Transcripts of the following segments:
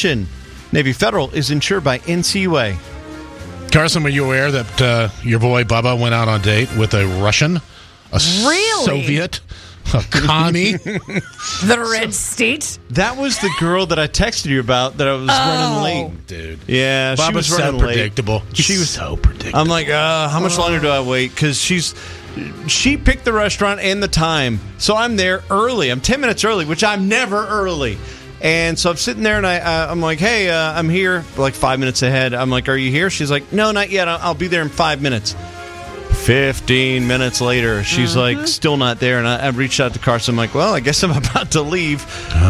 Question. Navy Federal is insured by NCUA. Carson, were you aware that your boy Bubba went out on a date with a Russian, a Really? Soviet, a commie? The Red State? That was the girl that I texted you about that I was running late. Dude. Yeah, she Bubba's was so running late. predictable. She was so predictable. I'm like, how much longer do I wait? Because she picked the restaurant and the time. So I'm there early. I'm 10 minutes early, which I'm never early. And so I'm sitting there, and I'm like, hey, I'm here, like 5 minutes ahead. I'm like, are you here? She's like, no, not yet. I'll be there in 5 minutes. 15 minutes later, she's like, still not there. And I reached out to Carson. I'm like, well, I guess I'm about to leave.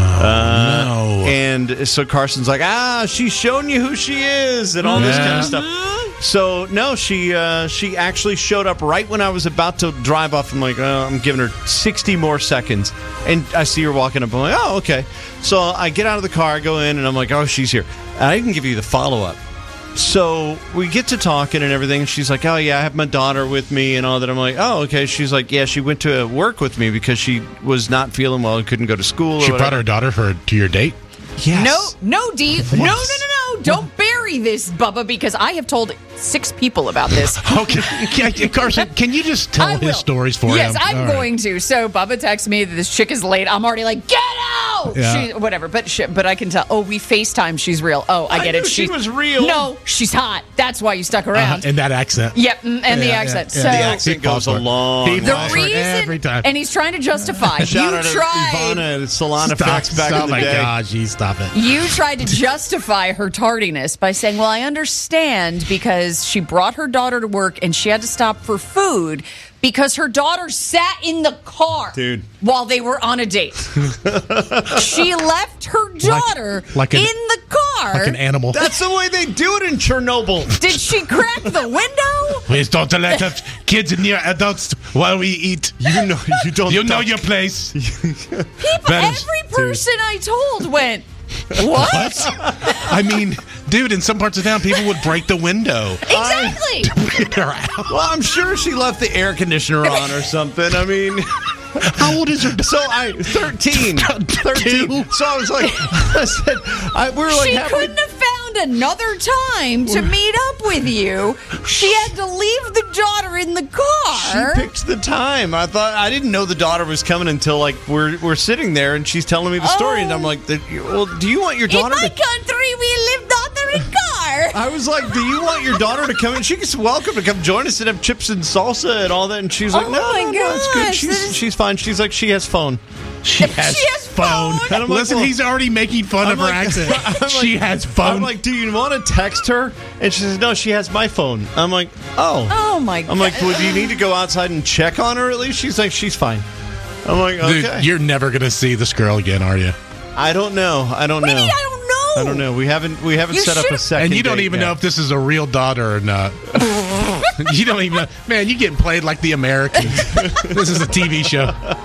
No. And so Carson's like, she's showing you who she is and all this kind of stuff. So, no, she actually showed up right when I was about to drive off. I'm like, I'm giving her 60 more seconds. And I see her walking up. I'm like, oh, okay. So I get out of the car, I go in, and I'm like, oh, she's here. And I can give you the follow-up. So we get to talking and everything, and she's like, oh, yeah, I have my daughter with me and all that. I'm like, oh, okay. She's like, yeah, she went to work with me because she was not feeling well and couldn't go to school. She brought her daughter to your date? Yes. No, D. No. Don't bury this, Bubba, because I have told 6 people about this. Okay. Carson, can you just tell his stories for him? Yes, I'm going to. So Bubba texts me that this chick is late. I'm already like, get out! Yeah. Whatever, but I can tell. Oh, we FaceTime. She's real. Oh, I get it. She was real. No, she's hot. That's why you stuck around. And that accent. Yep, and the accent. So the accent goes a long way. the reason, every time. and he's trying to justify. Shout out to Ivana at Salon Effects back in the day. Oh, my God. Geez, stop it. You tried to justify her tardiness by saying, well, I understand because she brought her daughter to work and she had to stop for food because her daughter sat in the car while they were on a date. She left her daughter in the car. Like an animal. That's the way they do it in Chernobyl. Did she crack the window? Please don't let us kids near adults while we eat. You know your place. Every person I told went, what? I mean, dude, in some parts of town, people would break the window. Exactly. To get her out. Well, I'm sure she left the air conditioner on or something. I mean, how old is her? 13. 13. So I was like, we were like, she couldn't have found another time to meet up with you. She had to leave the daughter in the car. She picked the time. I didn't know the daughter was coming until like we're sitting there and she's telling me the story, and I'm like, well, do you want your daughter? In my country, we live daughter in car. I was like, do you want your daughter to come in? She's welcome to come join us and have chips and salsa and all that. And she's like, no, it's good. She's fine. She's like, she has phone. She has phone. And Listen, he's already making fun of her accent. She has phone. I'm like, do you want to text her? And she says, no, she has my phone. I'm like, oh my God. I'm like, well, do you need to go outside and check on her at least? She's like, she's fine. I'm like, okay. Dude, you're never going to see this girl again, are you? I don't know. What do you mean, I don't know? I don't know. We haven't set up a second. And you don't even know if this is a real daughter or not. You don't even know. Man, you're getting played like the Americans. This is a TV show.